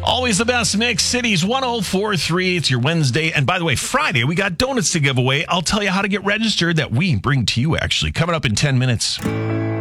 Always the best mix. Cities 104.3. It's your Wednesday. And by the way, Friday, we got donuts to give away. I'll tell you how to get registered that we bring to you, actually, coming up in 10 minutes.